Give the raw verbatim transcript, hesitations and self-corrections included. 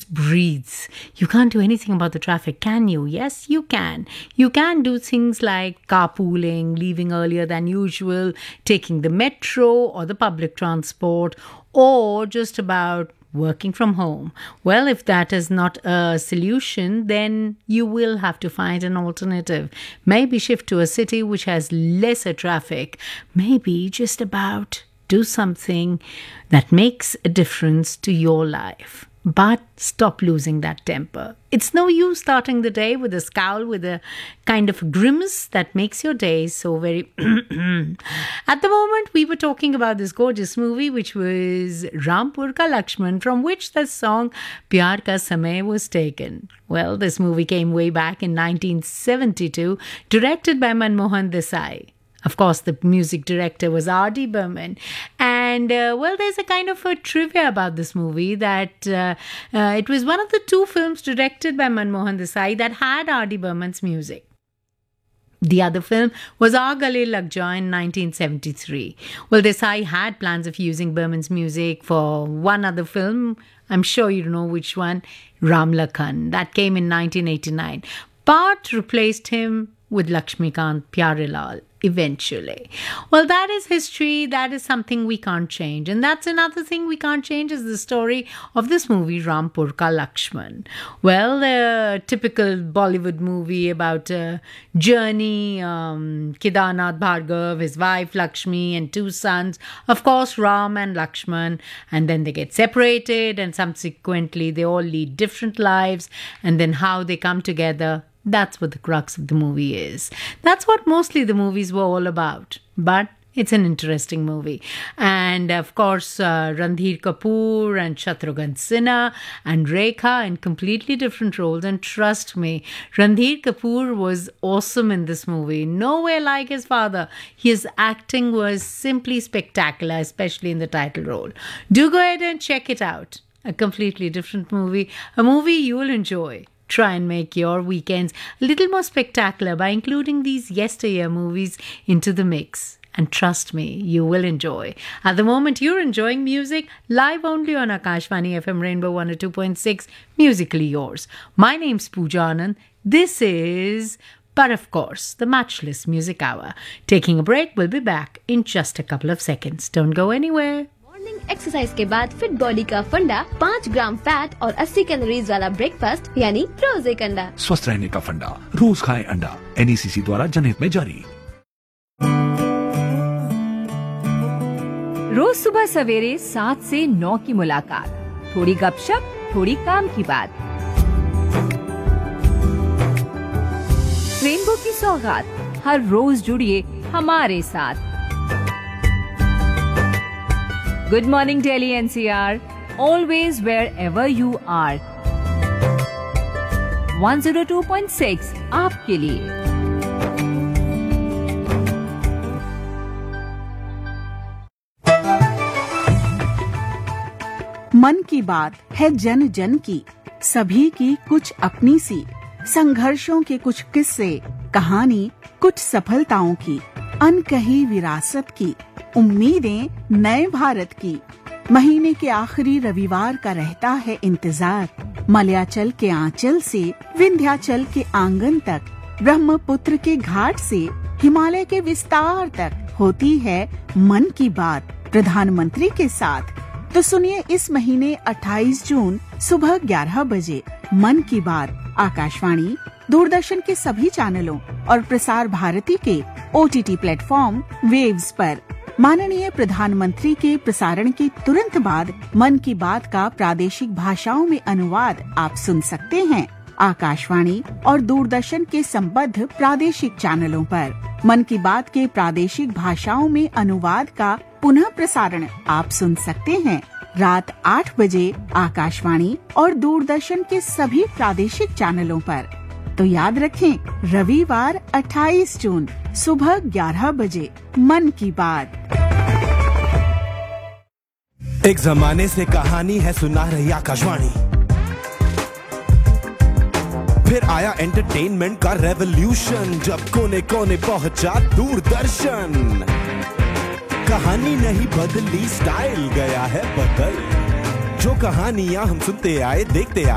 just breathes. You can't do anything about the traffic, can you? Yes, you can. You can do things like carpooling, leaving earlier than usual, taking the metro or the public transport, or just about working from home. Well, if that is not a solution, then you will have to find an alternative. Maybe shift to a city which has lesser traffic. Maybe just about do something that makes a difference to your life. But stop losing that temper. It's no use starting the day with a scowl, with a kind of grimace that makes your day so very... At the moment, we were talking about this gorgeous movie, which was Rampur Ka Lakshman, from which the song Pyar Ka Samay was taken. Well, this movie came way back in nineteen seventy-two, directed by Manmohan Desai. Of course, the music director was R D Burman. And, uh, well, there's a kind of a trivia about this movie that uh, uh, it was one of the two films directed by Manmohan Desai that had R D Burman's music. The other film was Aag Gale Lag Ja in nineteen seventy-three. Well, Desai had plans of using Burman's music for one other film. I'm sure you know which one, Ram Lakhan. That came in nineteen eighty-nine. But replaced him with Lakshmikant Pyarelal eventually. Well, that is history. That is something we can't change. And that's another thing we can't change is the story of this movie, Rampur Ka Lakshman. Well, a typical Bollywood movie about a journey, um, Kedarnath Bhargav, his wife Lakshmi and two sons, of course Ram and Lakshman, and then they get separated and subsequently they all lead different lives, and then how they come together. That's what the crux of the movie is. That's what mostly the movies were all about. But it's an interesting movie. And of course, uh, Randhir Kapoor and Shatrughan Sinha and Rekha in completely different roles. And trust me, Randhir Kapoor was awesome in this movie. Nowhere like his father. His acting was simply spectacular, especially in the title role. Do go ahead and check it out. A completely different movie. A movie you will enjoy. Try and make your weekends a little more spectacular by including these yesteryear movies into the mix. And trust me, you will enjoy. At the moment, you're enjoying music live only on Akashvani F M Rainbow one oh two point six, Musically Yours. My name's Pooja Anand. This is, but of course, the Matchless Music Hour. Taking a break, we'll be back in just a couple of seconds. Don't go anywhere. Exercise के बाद fit body का फंडा, पाँच ग्राम fat और अस्सी calories वाला breakfast यानी रोज एक अंडा। स्वस्थ रहने का फंडा, रोज खाएं अंडा। एन ई सी सी द्वारा जनहित में जारी। रोज सुबह सवेरे सात से नौ की मुलाकात, थोड़ी गपशप, थोड़ी काम की बात। रेनबो की सौगात, हर रोज जुड़िए हमारे साथ। Good morning Delhi N C R, always wherever you are. one oh two point six आपके लिए। मन की बात है जन जन की, सभी की कुछ अपनी सी, संघर्षों के कुछ किस्से, कहानी कुछ सफलताओं की, अनकही विरासत की, उम्मीदें नए भारत की। महीने के आखिरी रविवार का रहता है इंतजार, मलयाचल के आंचल से विंध्याचल के आंगन तक, ब्रह्मपुत्र के घाट से हिमालय के विस्तार तक होती है मन की बात प्रधानमंत्री के साथ। तो सुनिए इस महीने अट्ठाईस जून सुबह ग्यारह बजे मन की बात आकाशवाणी, दूरदर्शन के सभी चैनलों और प्रसार भारती के O T T platform waves पर। माननीय प्रधानमंत्री के प्रसारण के तुरंत बाद मन की बात का प्रादेशिक भाषाओं में अनुवाद आप सुन सकते हैं आकाशवाणी और दूरदर्शन के संबद्ध प्रादेशिक चैनलों पर। मन की बात के प्रादेशिक भाषाओं में अनुवाद का पुनः प्रसारण आप सुन सकते हैं रात आठ बजे आकाशवाणी और दूरदर्शन के सभी प्रादेशिक चैनलों पर। तो याद रखें, रविवार अट्ठाईस जून सुबह ग्यारह बजे मन की बात। एक जमाने से कहानी है सुना रही आकाशवाणी, फिर आया एंटरटेनमेंट का रेवोल्यूशन, जब कोने कोने पहुंचा दूरदर्शन। कहानी नहीं बदली, स्टाइल गया है बदल, जो कहानियां हम सुनते आए देखते आए